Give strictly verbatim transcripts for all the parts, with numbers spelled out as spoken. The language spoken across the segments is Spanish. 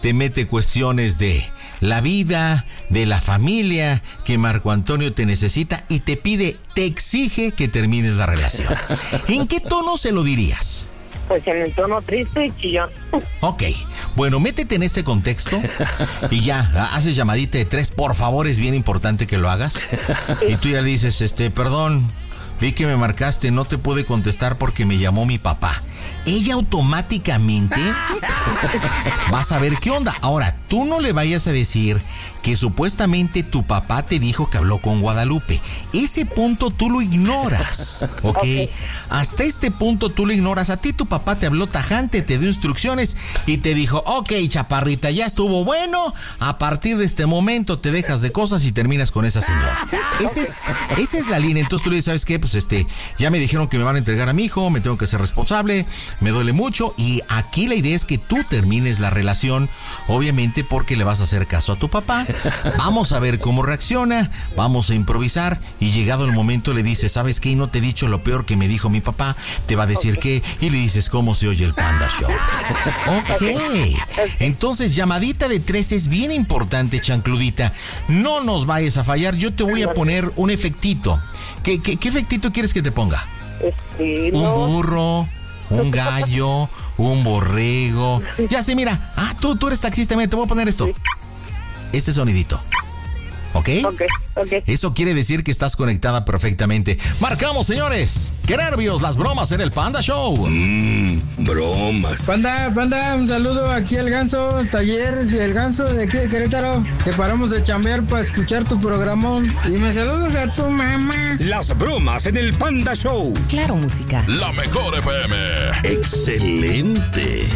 te mete cuestiones de la vida, de la familia, que Marco Antonio te necesita y te pide, te exige que termines la relación. ¿En qué tono se lo dirías? Pues en el tono triste y chillón. Ok, bueno, métete en este contexto y ya, haces llamadita de tres, por favor, es bien importante que lo hagas. Y tú ya le dices, este, perdón, vi que me marcaste, no te pude contestar porque me llamó mi papá. Ella automáticamente va a saber qué onda. Ahora, tú no le vayas a decir que supuestamente tu papá te dijo que habló con Guadalupe. Ese punto tú lo ignoras, ¿ok? Okay. Hasta este punto tú lo ignoras. A ti tu papá te habló tajante, te dio instrucciones y te dijo, ok, chaparrita, ya estuvo bueno. A partir de este momento te dejas de cosas y terminas con esa señora. Ese es, esa es la línea. Entonces tú le dices, ¿sabes qué? Pues este, ya me dijeron que me van a entregar a mi hijo, me tengo que ser responsable, me duele mucho. Y aquí la idea es que tú termines la relación, obviamente porque le vas a hacer caso a tu papá. Vamos a ver cómo reacciona, vamos a improvisar y llegado el momento le dices, ¿sabes qué? No te he dicho lo peor que me dijo mi papá, te va a decir qué, y le dices cómo se oye el Panda Show. Ok, entonces llamadita de tres es bien importante, chancludita, no nos vayas a fallar, yo te voy a poner un efectito. ¿Qué, qué, qué efectito quieres que te ponga? Este, un no. burro, un gallo, un borrego. Ya sé, mira, ah, tú, tú eres taxista, mira, te voy a poner esto. Este sonidito. ¿Ok? Ok, ok. Eso quiere decir que estás conectada perfectamente. ¡Marcamos, señores! ¡Qué nervios! Las bromas en el Panda Show. Mmm, bromas. Panda, Panda, un saludo aquí al Ganso, taller El Ganso de aquí de Querétaro, que paramos de chambear para escuchar tu programón. Y me saludas a tu mamá. Las bromas en el Panda Show. Claro, música. La mejor F M. Excelente.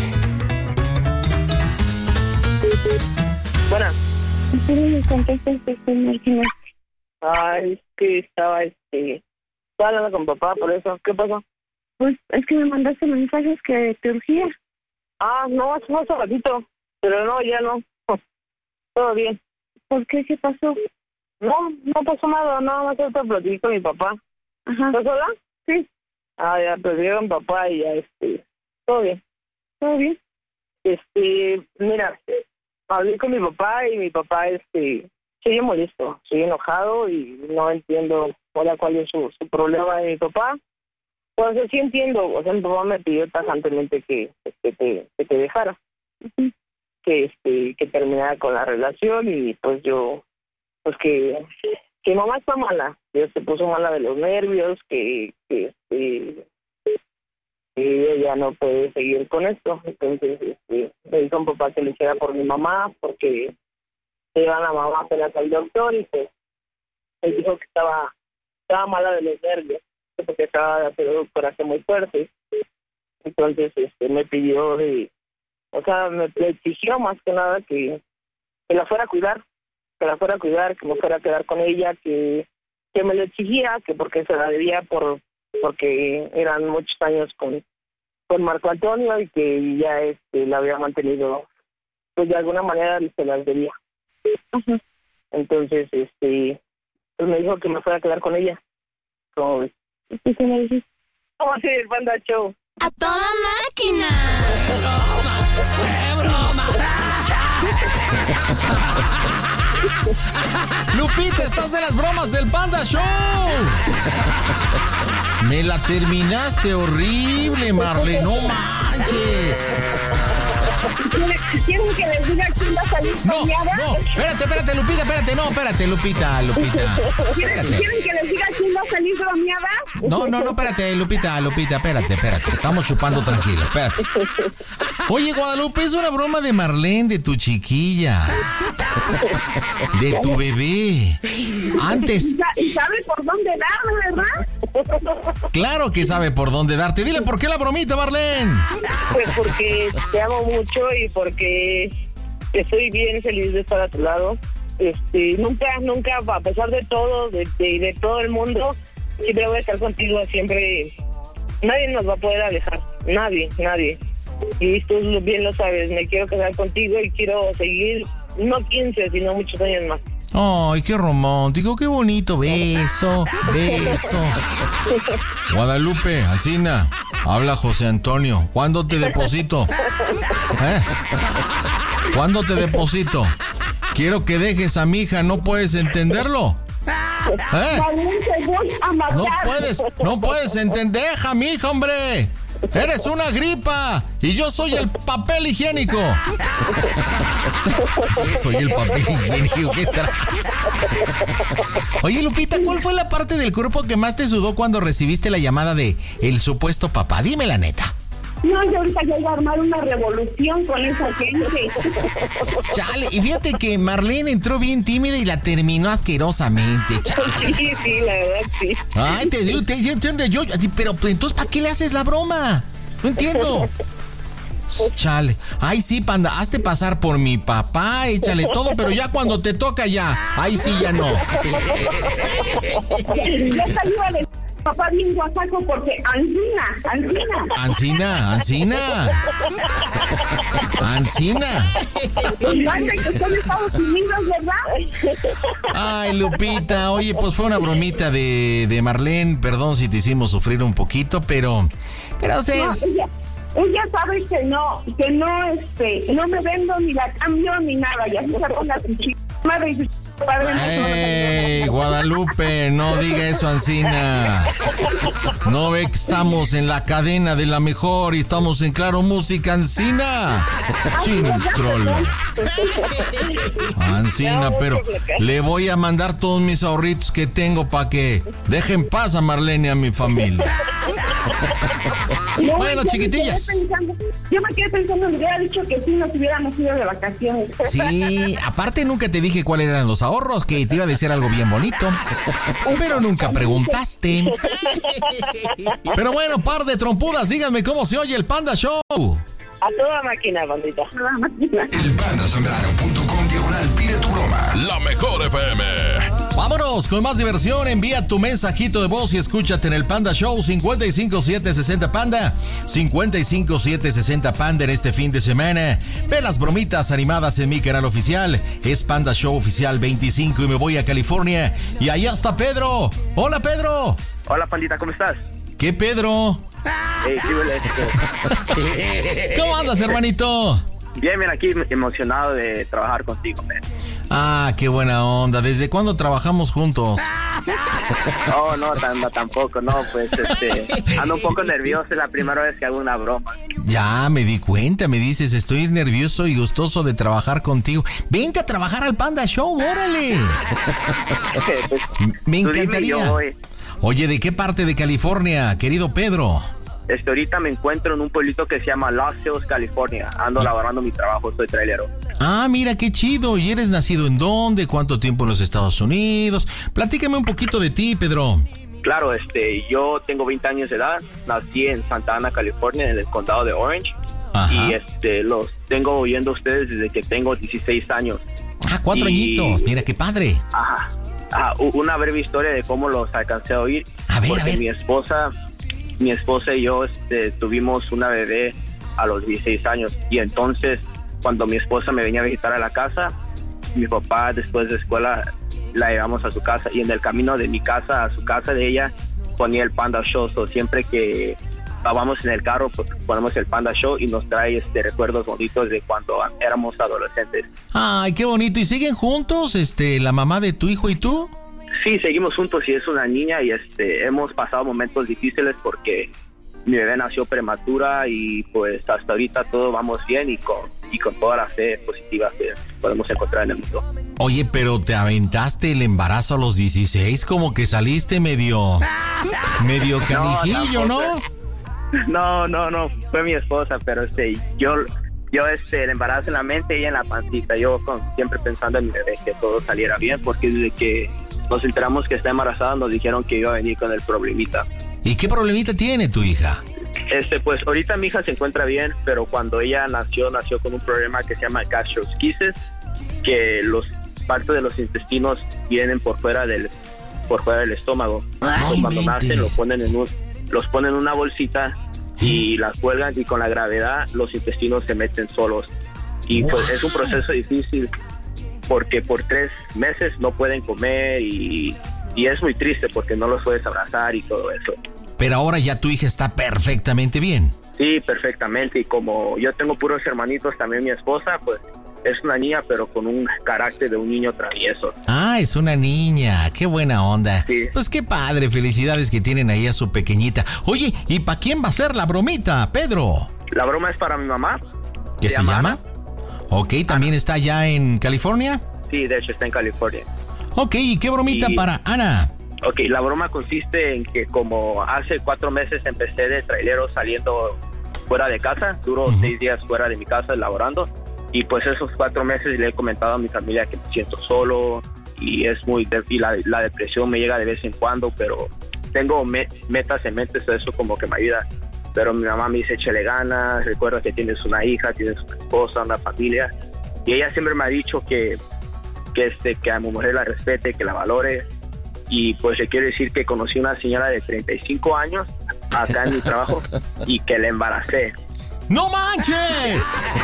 Bueno. Sí, me contestas, estoy marginal. Ay, es que estaba, este... Estaba hablando con papá, por eso. ¿Qué pasó? Pues es que me mandaste mensajes que te urgía. Ah, no, hace un ratito. Pero no, ya no. Todo bien. ¿Por qué? ¿Qué pasó? No, no pasó nada. Nada más ahorita platiqué con mi papá. Ajá. ¿Estás sola? Sí. Ah, ya platiqué con papá y ya, este... Todo bien. ¿Todo bien? Este, mira... Hablé con mi papá y mi papá este sigue molesto, sigue enojado y no entiendo ahora cuál es su, su problema de mi papá. Pues sí entiendo, o sea, mi papá me pidió tajantemente que, que, te, que te dejara, uh-huh. que este que terminara con la relación y pues yo, pues que, que mamá está mala, que se puso mala de los nervios, que, que este... y ella no puede seguir con esto. Entonces este, le dijo a mi papá que lo hiciera por mi mamá, porque se iban a mamá apenas al doctor y pues él dijo que estaba estaba mala de los nervios, porque estaba de hacer un coraje muy fuerte. Entonces este me pidió, de, o sea, me, me exigió más que nada que, que la fuera a cuidar, que la fuera a cuidar, que me fuera a quedar con ella, que, que me lo exigía, que porque se la debía por... porque eran muchos años con, con Marco Antonio y que ya este la había mantenido, pues de alguna manera se las debía. Uh-huh. Entonces, este, pues me dijo que me fuera a quedar con ella. ¿Cómo ves? ¿Qué me dices? ¿Cómo así el Panda Show? ¡A toda máquina! ¡Qué broma! ¡Qué broma! Lupita, estás en las bromas del Panda Show. Me la terminaste horrible, Marlene, no manches. ¿Quieren que les diga quién va a salir No, premiada? no, espérate, espérate, Lupita, espérate, no, espérate, Lupita, Lupita. ¿Quieren, ¿Quieren que les diga quién va a salir bromeada? No, no, no, espérate, Lupita, Lupita, espérate, espérate. Estamos chupando tranquilo, espérate. Oye, Guadalupe, es una broma de Marlene, de tu chiquilla. De tu bebé. Antes. Y sabe por dónde dar, ¿verdad? Claro que sabe por dónde darte. Dile por qué la bromita, Marlene. Pues porque te amo mucho y porque estoy bien feliz de estar a tu lado. Este, nunca, nunca, a pesar de todo, de, de, de todo el mundo, siempre voy a estar contigo, siempre. Nadie nos va a poder alejar, nadie, nadie. Y tú bien lo sabes, me quiero quedar contigo y quiero seguir, no quince, sino muchos años más. Ay, qué romántico, qué bonito. Beso, beso. Guadalupe, Alcina, habla José Antonio. ¿Cuándo te deposito? ¿Eh? ¿Cuándo te deposito? Quiero que dejes a mi hija, ¿no puedes entenderlo? ¿Eh? Valiente, voy a matar. No puedes, no puedes entender, deja a mi hija, hombre. Eres una gripa y yo soy el papel higiénico. Soy el papel higiénico, ¿qué traes? Oye, Lupita, ¿cuál fue la parte del cuerpo que más te sudó cuando recibiste la llamada de el supuesto papá? Dime la neta. No, yo ahorita ya iba a armar una revolución con esa gente. Chale, y fíjate que Marlene entró bien tímida y la terminó asquerosamente, chale. Sí, sí, la verdad, sí. Ay, te digo, te entiende yo, pero entonces, ¿para qué le haces la broma? No entiendo. Chale. Ay, sí, panda, hazte pasar por mi papá, échale todo, pero ya cuando te toca ya, ahí sí ya no. Ya está iba de papá bien guasaco porque Ancina, Ancina. Ancina, Ancina. Ancina. Manda que son Estados Unidos, ¿verdad? Ay, Lupita, oye, pues fue una bromita de, de Marlene, perdón si te hicimos sufrir un poquito, pero, pero, o sea, No, ella, ella sabe que no, que no, este, no me vendo ni la cambio ni nada, ya se sacó la madre y padre. ¡Ey, Guadalupe! No diga eso, Ancina. No ve que estamos en la cadena de la mejor y estamos en Claro Música, Ancina. Sin troll. Ancina, pero le voy a mandar todos mis ahorritos que tengo para que dejen paz a Marlene y a mi familia. No, Bueno, yo chiquitillas. Me quedé pensando, yo me quedé pensando, me hubiera dicho que sí nos hubiéramos ido de vacaciones. Sí, aparte nunca te dije cuáles eran los ahorros, que te iba a decir algo bien bonito, pero nunca preguntaste. Pero bueno, par de trompudas, díganme cómo se oye el Panda Show. A toda máquina, bandita. El panda zambrano punto com diagonal pide tu broma. La mejor F M. Vámonos con más diversión. Envía tu mensajito de voz y escúchate en el Panda Show cinco cinco siete sesenta Panda. cinco cinco siete sesenta Panda en este fin de semana. Ve las bromitas animadas en mi canal oficial. Es Panda Show Oficial veinticinco y me voy a California. Y allá está Pedro. Hola, Pedro. Hola, pandita, ¿cómo estás? ¿Qué, Pedro? Hey, sí, huele. ¿Cómo andas, hermanito? Bien, bien, aquí emocionado de trabajar contigo, man. Ah, qué buena onda. ¿Desde cuándo trabajamos juntos? Oh, no, tan, no, tampoco, no, pues, este, ando un poco nervioso, es la primera vez que hago una broma. Ya, me di cuenta, me dices, estoy nervioso y gustoso de trabajar contigo. Vente a trabajar al Panda Show, órale. Pues, Me tú dime, encantaría. yo voy. Oye, ¿de qué parte de California, querido Pedro? Este, ahorita me encuentro en un pueblito que se llama Los Hills, California. Ando laborando mi trabajo, soy trailero. Ah, mira, qué chido. ¿Y eres nacido en dónde? ¿Cuánto tiempo en los Estados Unidos? Platícame un poquito de ti, Pedro. Claro, este, yo tengo veinte años de edad, nací en Santa Ana, California, en el condado de Orange. Ajá. Y este, los tengo oyendo a ustedes desde que tengo dieciséis años. Ah, cuatro Y- añitos. Mira, qué padre. Ajá. Ajá, u- una breve historia de cómo los alcancé a oír. A ver, porque a ver. mi esposa, mi esposa y yo este, tuvimos una bebé a los dieciséis años. Y entonces, cuando mi esposa me venía a visitar a la casa, mi papá después de escuela la llevamos a su casa. Y en el camino de mi casa a su casa de ella, ponía el Panda Show. So, siempre que vamos en el carro, pues ponemos el Panda Show y nos trae este recuerdos bonitos de cuando éramos adolescentes. Ay, qué bonito. ¿Y siguen juntos, este, la mamá de tu hijo y tú? Sí, seguimos juntos y es una niña y este hemos pasado momentos difíciles porque mi bebé nació prematura y pues hasta ahorita todo vamos bien y con, y con toda la fe positiva que podemos encontrar en el mundo. Oye, pero te aventaste el embarazo a los dieciséis, como que saliste medio, medio canijillo, ¿no? tampoco. No, no, no, fue mi esposa, pero este, yo, yo este, el embarazo en la mente y ella en la pancita, yo con, siempre pensando en mi bebé, que todo saliera bien, porque desde que nos enteramos que está embarazada nos dijeron que iba a venir con el problemita. ¿Y qué problemita tiene tu hija? Este, pues ahorita mi hija se encuentra bien, pero cuando ella nació, nació con un problema que se llama gastroschisis, que los partes de los intestinos vienen por fuera del, por fuera del estómago. Ay, Cuando mente. nacen, lo ponen en un, los ponen en una bolsita y las cuelgan y con la gravedad los intestinos se meten solos. Y pues es un proceso difícil porque por tres meses no pueden comer y, y es muy triste porque no los puedes abrazar y todo eso. Pero ahora ya tu hija está perfectamente bien. Sí, perfectamente. Y como yo tengo puros hermanitos, también mi esposa, pues es una niña, pero con un carácter de un niño travieso. Ah, es una niña, qué buena onda. Sí. Pues qué padre, felicidades que tienen ahí a su pequeñita. Oye, ¿y para quién va a ser la bromita, Pedro? La broma es para mi mamá. ¿Qué se, se llama? Ana. Ok, ¿también Ana. Está allá en California? Sí, de hecho está en California. Ok, ¿y qué bromita y... para Ana? Ok, la broma consiste en que como hace cuatro meses empecé de trailero saliendo fuera de casa, duró uh-huh. seis días fuera de mi casa laborando, y pues esos cuatro meses le he comentado a mi familia que me siento solo y es muy y la, la depresión me llega de vez en cuando, pero tengo me, metas en mente, eso como que me ayuda. Pero mi mamá me dice, échale ganas, recuerda que tienes una hija, tienes una esposa, una familia, y ella siempre me ha dicho que que este que a mi mujer la respete, que la valore. Y pues le quiero decir que conocí una señora de treinta y cinco años acá en mi trabajo y que la embaracé. ¡No manches!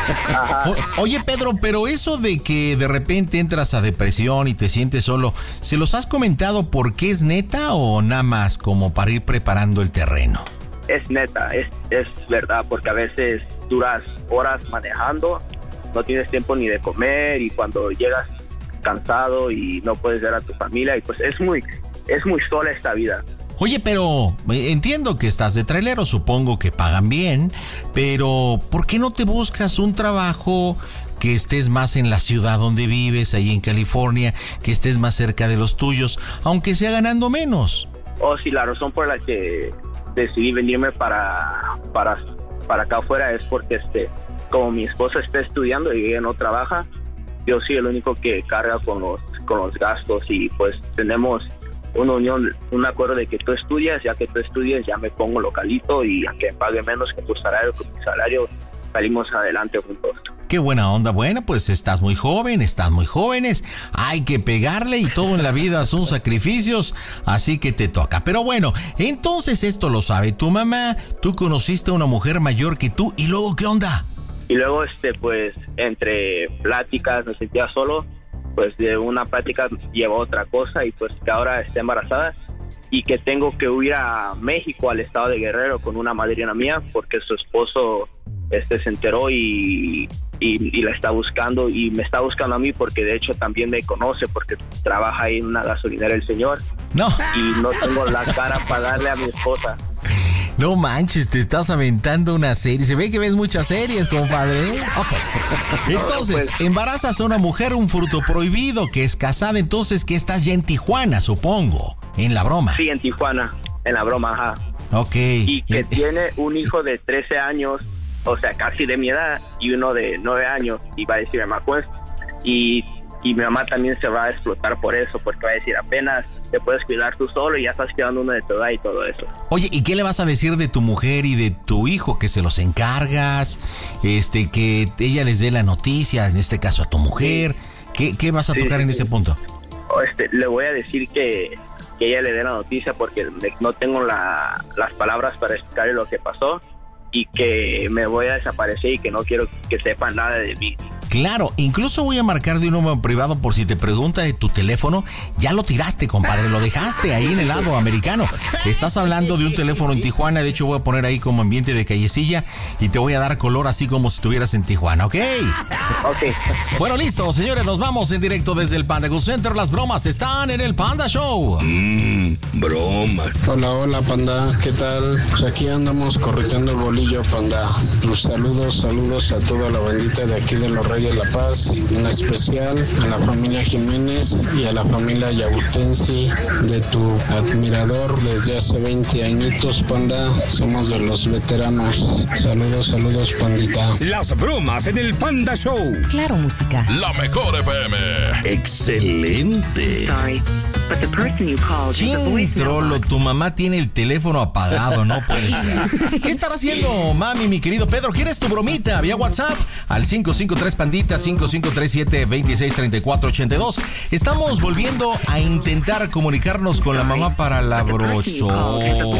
O, oye, Pedro, pero eso de que de repente entras a depresión y te sientes solo, ¿se los has comentado porque es neta o nada más como para ir preparando el terreno? Es neta, es, es verdad, porque a veces duras horas manejando, no tienes tiempo ni de comer y cuando llegas cansado y no puedes ver a tu familia y pues es muy es muy sola esta vida. Oye, pero entiendo que estás de trailero, supongo que pagan bien, pero ¿por qué no te buscas un trabajo que estés más en la ciudad donde vives, ahí en California, que estés más cerca de los tuyos, aunque sea ganando menos? Oh, sí, la razón por la que decidí venirme para para para acá afuera es porque este como mi esposa está estudiando y ella no trabaja, yo soy el único que carga con los con los gastos y pues tenemos una unión, un acuerdo de que tú estudias, ya que tú estudias ya me pongo localito y aunque me pague menos que tu salario, que tu salario salimos adelante juntos. Qué buena onda. Bueno, pues estás muy joven, estás muy jóvenes, hay que pegarle y todo en la vida son sacrificios, así que te toca. Pero bueno, entonces esto lo sabe tu mamá, tú conociste a una mujer mayor que tú y luego ¿qué onda? Y luego, este, pues, entre pláticas me sentía solo, pues de una plática llevó otra cosa y pues que ahora está embarazada y que tengo que huir a México, al estado de Guerrero, con una madrina mía porque su esposo este, se enteró y, y, y la está buscando y me está buscando a mí porque de hecho también me conoce porque trabaja ahí en una gasolinera el señor. No. Y no tengo la cara para darle a mi esposa. No manches, te estás aventando una serie. Se ve que ves muchas series, compadre. Ok. Entonces, embarazas a una mujer, un fruto prohibido, que es casada, entonces que estás ya en Tijuana, supongo, en la broma. Sí, en Tijuana, en la broma, ajá. Ok. Y que tiene un hijo de trece años, o sea, casi de mi edad, y uno de nueve años, y va a decir, mamá, pues, y... Y mi mamá también se va a explotar por eso, porque va a decir, apenas te puedes cuidar tú solo y ya estás cuidando uno de tu edad y todo eso. Oye, ¿y qué le vas a decir de tu mujer y de tu hijo? ¿Que se los encargas? este ¿Que ella les dé la noticia, en este caso a tu mujer? ¿Qué, qué vas a sí, tocar sí, en sí. ese punto? Este, le voy a decir que, que ella le dé la noticia porque no tengo la, las palabras para explicarle lo que pasó y que me voy a desaparecer y que no quiero que sepan nada de mí. Claro, incluso voy a marcar de un número privado por si te pregunta de tu teléfono. Ya lo tiraste, compadre, lo dejaste ahí en el lado americano. Estás hablando de un teléfono en Tijuana, de hecho voy a poner ahí como ambiente de callecilla y te voy a dar color así como si estuvieras en Tijuana, ¿ok? Ok. Bueno, listo, señores, nos vamos en directo desde el Panda Go Center. Las bromas están en el Panda Show. Mmm, bromas. Hola, hola, Panda, ¿qué tal? Pues aquí andamos correteando el bolillo, Panda. Los saludos, saludos a toda la bandita de aquí de Los Reyes de La Paz, en especial a la familia Jiménez y a la familia Yabutensi, de tu admirador desde hace veinte añitos, Panda. Somos de los veteranos. Saludos, saludos, Pandita. Las bromas en el Panda Show. Claro, música. La mejor F M. Excelente. Sorry, but the person you called is a voice Trollo, tu mamá tiene el teléfono apagado, no puede ser. ¿Qué estará haciendo, mami, mi querido Pedro? ¿Quieres tu bromita vía WhatsApp? Al cinco cinco tres Pandita, cinco cinco tres siete, dos seis tres cuatro ocho dos. Estamos volviendo a intentar comunicarnos con la mamá para la broso.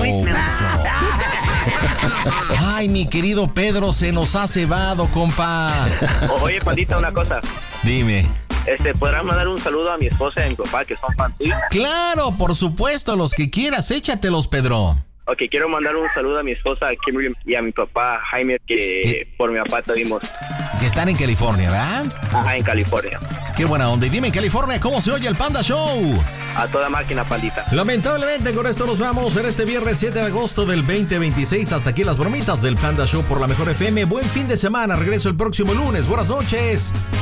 Ay, mi querido Pedro, se nos ha cebado, compa. Oye, Pandita, una cosa. Dime. Este, ¿podrás mandar un saludo a mi esposa y a mi papá que son fan tuyos? Claro, por supuesto, los que quieras, échatelos, Pedro. Ok, quiero mandar un saludo a mi esposa Kimberly y a mi papá Jaime, que ¿Qué? por mi papá tuvimos. que están en California, ¿verdad? Ajá, en California. Qué buena onda. Y dime, en California, ¿cómo se oye el Panda Show? A toda máquina, pandita. Lamentablemente, con esto nos vamos en este viernes siete de agosto del veinte veintiséis. Hasta aquí las bromitas del Panda Show por la Mejor F M. Buen fin de semana. Regreso el próximo lunes. Buenas noches.